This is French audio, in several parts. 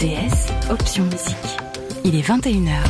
RTS, option musique. Il est 21h.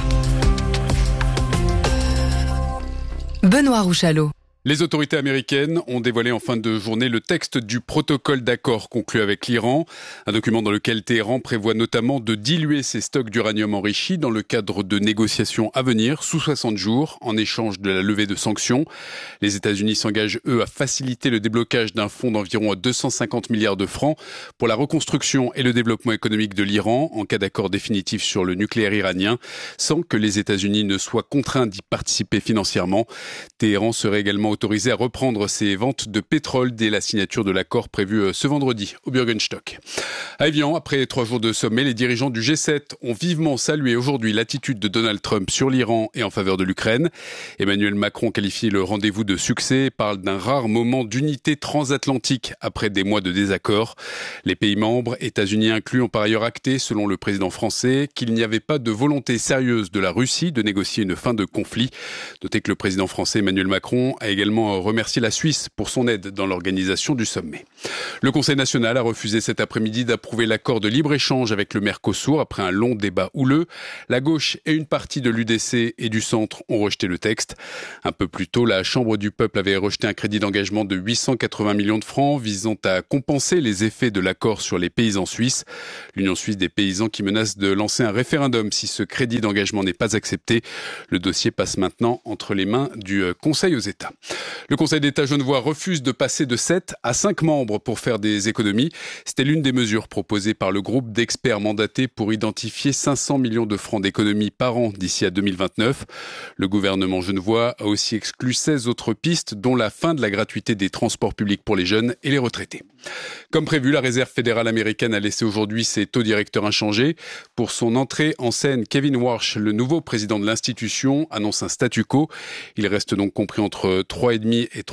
Benoît Rouchalot. Les autorités américaines ont dévoilé en fin de journée le texte du protocole d'accord conclu avec l'Iran, un document dans lequel Téhéran prévoit notamment de diluer ses stocks d'uranium enrichi dans le cadre de négociations à venir sous 60 jours en échange de la levée de sanctions. Les États-Unis s'engagent, eux, à faciliter le déblocage d'un fonds d'environ 250 milliards de francs pour la reconstruction et le développement économique de l'Iran en cas d'accord définitif sur le nucléaire iranien, sans que les États-Unis ne soient contraints d'y participer financièrement. Téhéran serait également autorisé à reprendre ses ventes de pétrole dès la signature de l'accord prévu ce vendredi au Bürgenstock. À Évian, après 3 jours de sommet, les dirigeants du G7 ont vivement salué aujourd'hui l'attitude de Donald Trump sur l'Iran et en faveur de l'Ukraine. Emmanuel Macron qualifie le rendez-vous de succès et parle d'un rare moment d'unité transatlantique après des mois de désaccords. Les pays membres, États-Unis inclus, ont par ailleurs acté, selon le président français, qu'il n'y avait pas de volonté sérieuse de la Russie de négocier une fin de conflit. Notez que le président français Emmanuel Macron a également remercié la Suisse pour son aide dans l'organisation du sommet. Le Conseil national a refusé cet après-midi d'approuver l'accord de libre-échange avec le Mercosur après un long débat houleux. La gauche et une partie de l'UDC et du centre ont rejeté le texte. Un peu plus tôt, la Chambre du peuple avait rejeté un crédit d'engagement de 880 millions de francs visant à compenser les effets de l'accord sur les paysans suisses. L'Union suisse des paysans qui menace de lancer un référendum si ce crédit d'engagement n'est pas accepté. Le dossier passe maintenant entre les mains du Conseil aux États. Le Conseil d'État genevois refuse de passer de 7 à 5 membres pour faire des économies. C'était l'une des mesures proposées par le groupe d'experts mandatés pour identifier 500 millions de francs d'économies par an d'ici à 2029. Le gouvernement genevois a aussi exclu 16 autres pistes, dont la fin de la gratuité des transports publics pour les jeunes et les retraités. Comme prévu, la Réserve fédérale américaine a laissé aujourd'hui ses taux directeurs inchangés. Pour son entrée en scène, Kevin Warsh, le nouveau président de l'institution, annonce un statu quo. Il reste donc compris entre 3,5% et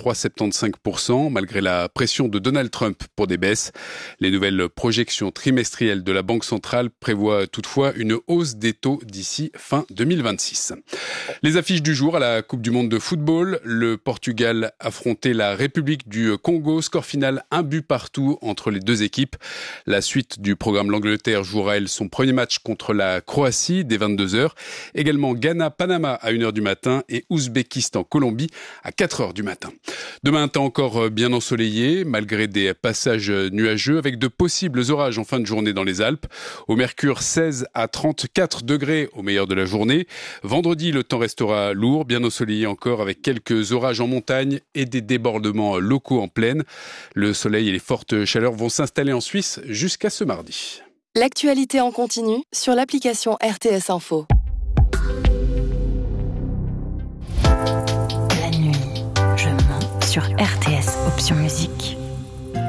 3,75%, malgré la pression de Donald Trump pour des baisses. Les nouvelles projections trimestrielles de la Banque centrale prévoient toutefois une hausse des taux d'ici fin 2026. Les affiches du jour à la Coupe du monde de football. Le Portugal affrontait la République du Congo. Score final 1 but partout entre les deux équipes. La suite du programme, l'Angleterre jouera elle son premier match contre la Croatie dès 22h. Également Ghana-Panama à 1h du matin et Ouzbékistan-Colombie à 4h du matin. Demain, un temps encore bien ensoleillé, malgré des passages nuageux, avec de possibles orages en fin de journée dans les Alpes. Au mercure, 16 à 34 degrés au meilleur de la journée. Vendredi, le temps restera lourd, bien ensoleillé encore, avec quelques orages en montagne et des débordements locaux en plaine. Le soleil et les fortes chaleurs vont s'installer en Suisse jusqu'à ce mardi. L'actualité en continu sur l'application RTS Info.